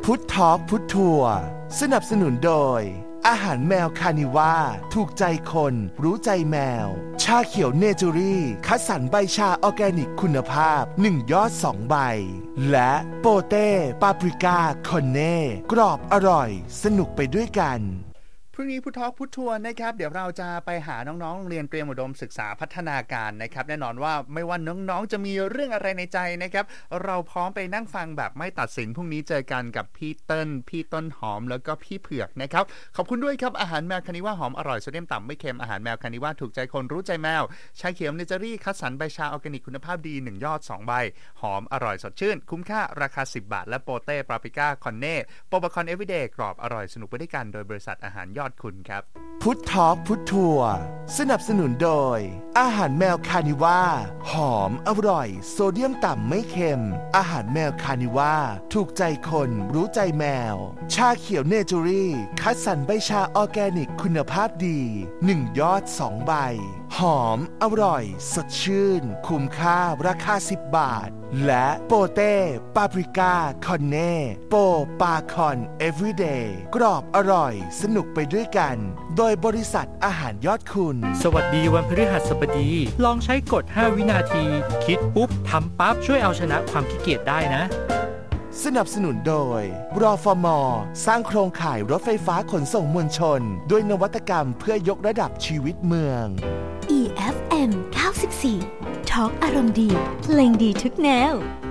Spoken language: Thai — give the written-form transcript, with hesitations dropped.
พุทธทอล์กพุทธทัวร์สนับสนุนโดยอาหารแมวคานิว่าถูกใจคนรู้ใจแมวชาเขียวเนเจอรี่คัดสรรใบชาออร์แกนิกคุณภาพ1 ยอด 2 ใบและโปเต้ปาปริก้าคอนเน่กรอบอร่อยสนุกไปด้วยกันพรุ่งนี้พุทธทอล์กพุทธทัวร์นะครับเดี๋ยวเราจะไปหาน้องๆโรงเรียนเตรียมอุดมศึกษาพัฒนาการนะครับแน่นอนว่าไม่ว่าน้องๆจะมีเรื่องอะไรในใจนะครับเราพร้อมไปนั่งฟังแบบไม่ตัดสินพรุ่งนี้เจอกันกับพี่เติ้ลพี่ต้นหอมแล้วก็พี่เผือกนะครับขอบคุณด้วยครับอาหารแมวคานิว่าหอมอร่อยโซเดียมต่ำไม่เค็มอาหารแมวคานิว่าถูกใจคนรู้ใจแมวชาเขียวเนเจอรี่คัดสรรใบชาออร์แกนิกคุณภาพดี1 ยอด 2 ใบหอมอร่อยสดชื่นคุ้มค่าราคา10 บาทและโปเต้ปาปริก้าคอนเน่โปรบคอนเอเวอร์เดย์กรอบอร่อยสนุกไปด้วยกันโดยบริษัทอาหารยอดคุณครับพุทธทอล์กพุทธทัวร์สนับสนุนโดยอาหารแมวคานิว่าหอมอร่อยโซเดียมต่ำไม่เค็มอาหารแมวคานิว่าถูกใจคนรู้ใจแมวชาเขียวเนเจอรี่คัดสรรใบชาออร์แกนิกคุณภาพดี1 ยอด 2 ใบหอมอร่อยสดชื่นคุ้มค่าราคา10 บาทและโปเต้ปาปริก้าคอนเน่โปปาคอนเอเวอร์เดย์กรอบอร่อยสนุกไปด้วยกันโดยบริษัทอาหารยอดคุณสวัสดีวันพฤหัสบดีลองใช้กฎ5 วินาทีคิดปุ๊บทำปั๊บช่วยเอาชนะความขี้เกียจได้นะสนับสนุนโดยรฟม.สร้างโครงข่ายรถไฟฟ้าขนส่งมวลชนด้วยนวัตกรรมเพื่อยกระดับชีวิตเมือง EFM 94 ทอล์กอารมณ์ดีเพลงดีทุกแนว